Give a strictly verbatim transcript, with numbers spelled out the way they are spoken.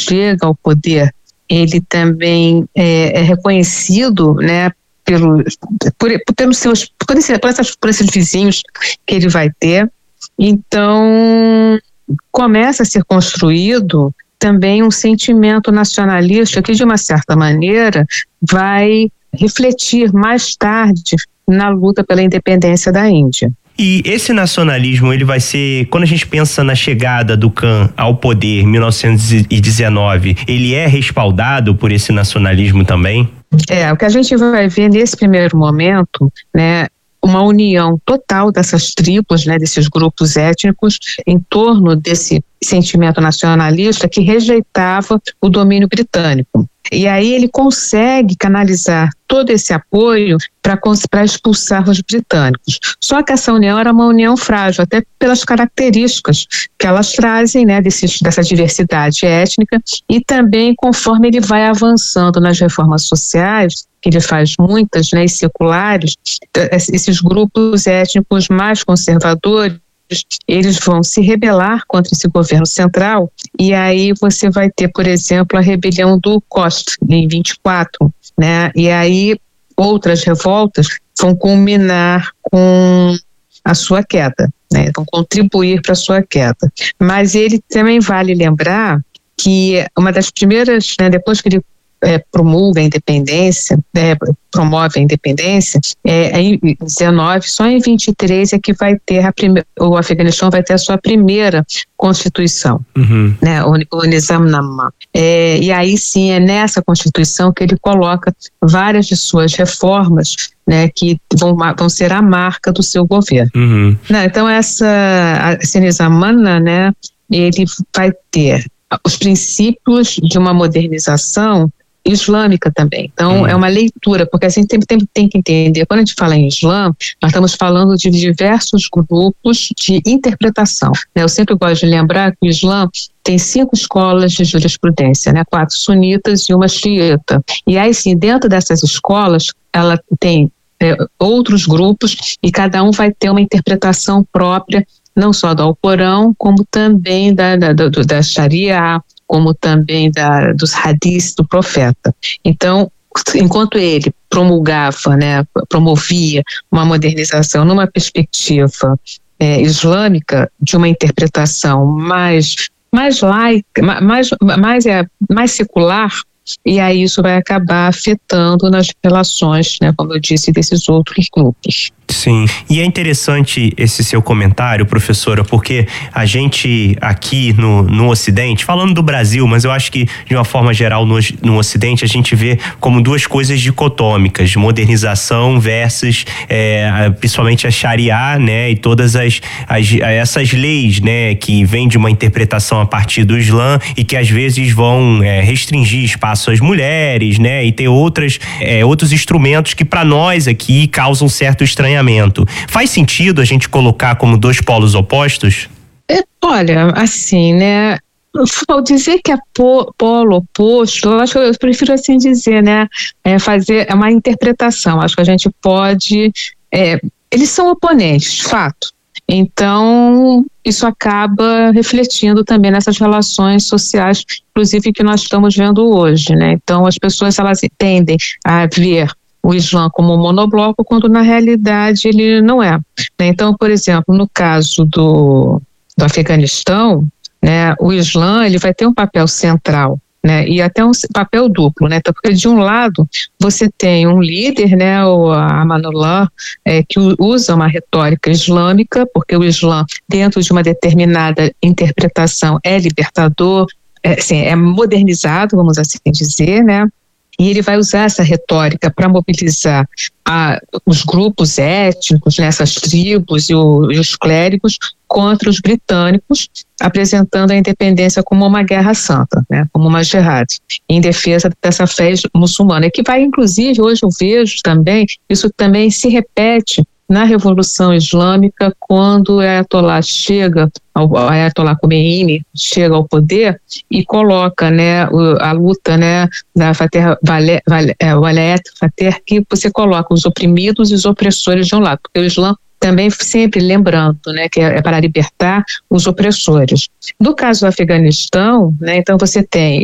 chega ao poder, ele também é, é reconhecido, né, pelo, por, pelos seus, por, esse, por, essas, por esses vizinhos que ele vai ter. Então, começa a ser construído também um sentimento nacionalista que, de uma certa maneira, vai refletir mais tarde na luta pela independência da Índia. E esse nacionalismo, ele vai ser, quando a gente pensa na chegada do Khan ao poder em mil novecentos e dezenove, ele é respaldado por esse nacionalismo também? É, o que a gente vai ver nesse primeiro momento, né, uma união total dessas tribos, né, desses grupos étnicos, em torno desse sentimento nacionalista que rejeitava o domínio britânico. E aí ele consegue canalizar todo esse apoio para expulsar os britânicos. Só que essa união era uma união frágil, até pelas características que elas trazem, né, desses, dessa diversidade étnica, e também conforme ele vai avançando nas reformas sociais, que ele faz muitas, né, e seculares, esses grupos étnicos mais conservadores, eles vão se rebelar contra esse governo central, e aí você vai ter, por exemplo, a rebelião do Kost, em vinte e quatro, né? E aí outras revoltas vão culminar com a sua queda, né? Vão contribuir para a sua queda. Mas ele também vale lembrar que uma das primeiras, né, depois que ele É, promulga a independência, é, promove a independência, é, em dezenove, só em vinte e três é que vai ter a primeira, o Afeganistão vai ter a sua primeira constituição, uhum. né, o, o Nizamnameh. É, e aí sim é nessa constituição que ele coloca várias de suas reformas, né, que vão, vão ser a marca do seu governo. Uhum. Não, então essa, esse Nizamnameh, né, ele vai ter os princípios de uma modernização islâmica também. Então, hum. é uma leitura, porque a gente tem, tem, tem que entender, quando a gente fala em Islã, nós estamos falando de diversos grupos de interpretação, né? Eu sempre gosto de lembrar que o Islã tem cinco escolas de jurisprudência, né? Quatro sunitas e uma xiita. E aí, sim, dentro dessas escolas, ela tem é, outros grupos e cada um vai ter uma interpretação própria, não só do Alcorão, como também da, da, da, da Sharia, como também da, dos hadiths do profeta. Então, enquanto ele promulgava, né, promovia uma modernização numa perspectiva é, islâmica, de uma interpretação mais, mais laica, mais, mais, é, mais secular, e aí isso vai acabar afetando nas relações, né, como eu disse, desses outros grupos. Sim, e é interessante esse seu comentário, professora, porque a gente aqui no, no Ocidente, falando do Brasil, mas eu acho que de uma forma geral no, no Ocidente a gente vê como duas coisas dicotômicas, modernização versus é, principalmente a Sharia, né, e todas as, as essas leis, né, que vêm de uma interpretação a partir do Islã e que às vezes vão é, restringir espaço às mulheres, né, e ter outras, é, outros instrumentos que para nós aqui causam certo estranhamento. Faz sentido a gente colocar como dois polos opostos? É, olha, assim, né, ao dizer que é po, polo oposto, eu acho que eu prefiro assim dizer, né, é fazer uma interpretação. Acho que a gente pode, é, eles são oponentes, fato. Então, isso acaba refletindo também nessas relações sociais, inclusive que nós estamos vendo hoje, né? Então, as pessoas, elas tendem a ver o Islã como um monobloco, quando na realidade ele não é, né? Então, por exemplo, no caso do, do Afeganistão, né, o Islã ele vai ter um papel central, né, e até um papel duplo, né, porque de um lado você tem um líder, né, o Amanullah, é, que usa uma retórica islâmica, porque o Islã, dentro de uma determinada interpretação, é libertador, é, assim, é modernizado, vamos assim dizer, né? E ele vai usar essa retórica para mobilizar a, os grupos étnicos, né, essas tribos e, o, e os clérigos contra os britânicos, apresentando a independência como uma guerra santa, né, como uma jihad, em defesa dessa fé muçulmana. E que vai, inclusive, hoje eu vejo também, isso também se repete na Revolução Islâmica, quando o Ayatollah chega, o Ayatollah Khomeini chega ao poder e coloca, né, a luta, né, da Fateh Walayat Fateh, que você coloca os oprimidos e os opressores de um lado, porque o Islã também sempre lembrando, né, que é para libertar os opressores. No caso do Afeganistão, né, então você tem